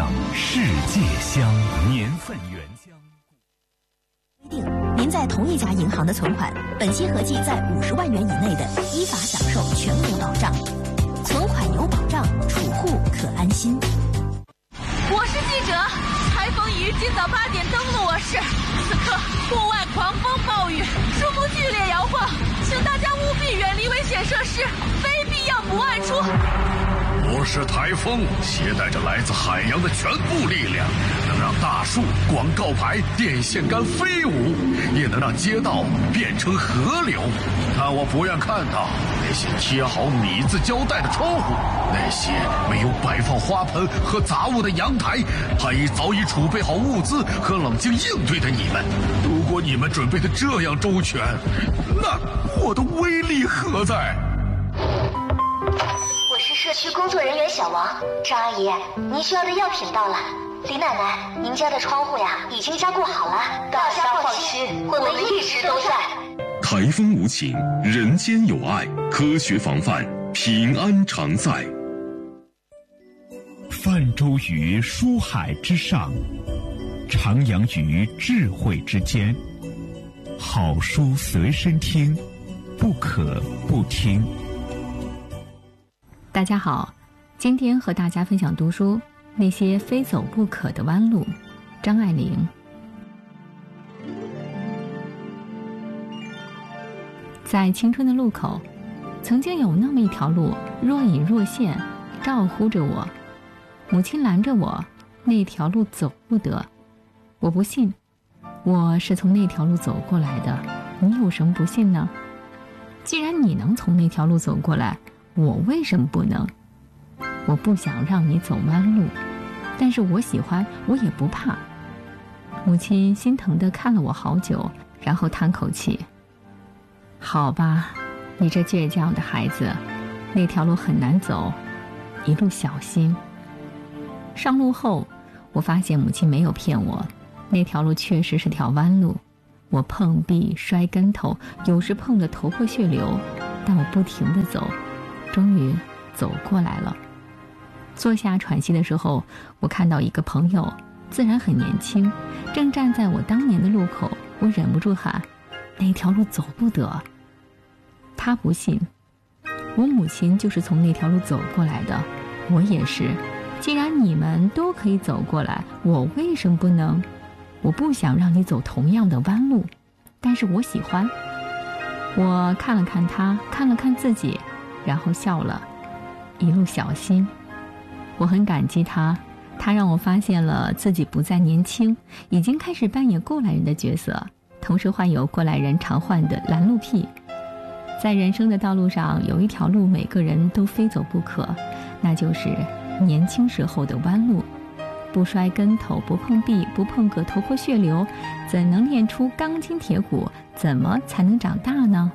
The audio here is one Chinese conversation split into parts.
酿世界香，年份原香。 您在同一家银行的存款，本息合计在50万元以内的，依法享受全额保障。存款有保障，储户可安心。 我是记者，台风仪今早8点登陆我市，此刻户外狂风暴雨，树木剧烈摇晃，请大家务必远离危险设施，非必要不外出。 我是台风，携带着来自海洋的全部力量，能让大树、广告牌、电线杆飞舞，也能让街道变成河流。但我不愿看到那些贴好米字胶带的窗户，那些没有摆放花盆和杂物的阳台，还已早已储备好物资和冷静应对的你们。如果你们准备的这样周全，那我的威力何在？ 社区工作人员小王，张阿姨，您需要的药品到了。李奶奶，您家的窗户呀已经加固好了，大家放心，我们一直都在。 台风无情，人间有爱，科学防范，平安常在。 泛舟于书海之上，徜徉于智慧之间。好书随身听，不可不听。 大家好，今天和大家分享读书《那些非走不可的弯路》，张爱玲。在青春的路口，曾经有那么一条路，若隐若现，照呼着我。母亲拦着我，那条路走不得。我不信，我是从那条路走过来的，你有什么不信呢？既然你能从那条路走过来，我为什么不能？我不想让你走弯路，但是我喜欢，我也不怕。母亲心疼地看了我好久，然后叹口气。好吧，你这倔强的孩子，那条路很难走，一路小心。上路后，我发现母亲没有骗我，那条路确实是条弯路。我碰壁摔跟头，有时碰得头破血流，但我不停地走，终于走过来了。坐下喘息的时候，我看到一个朋友，自然很年轻，正站在我当年的路口。我忍不住喊：那条路走不得。他不信，我母亲就是从那条路走过来的，我也是。既然你们都可以走过来，我为什么不能？我不想让你走同样的弯路，但是我喜欢。我看了看他，看了看自己，然后笑了。一路小心。我很感激他，他让我发现了自己不再年轻，已经开始扮演过来人的角色，同时患有过来人常患的拦路癖。在人生的道路上，有一条路每个人都非走不可，那就是年轻时候的弯路。不摔跟头，不碰壁，不碰个头破血流，怎能练出钢筋铁骨？怎么才能长大呢？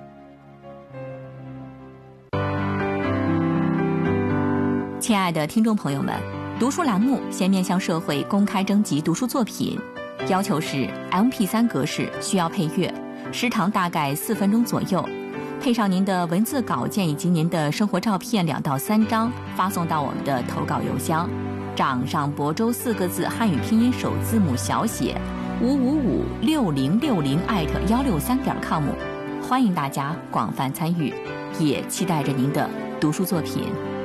亲爱的听众朋友们，读书栏目现面向社会公开征集读书作品，要求是 MP3 格式，需要配乐，时长大概4分钟左右，配上您的文字稿件以及您的生活照片2到3张，发送到我们的投稿邮箱。掌上亳州4个字汉语拼音首字母小写5556060@163.com，欢迎大家广泛参与，也期待着您的读书作品。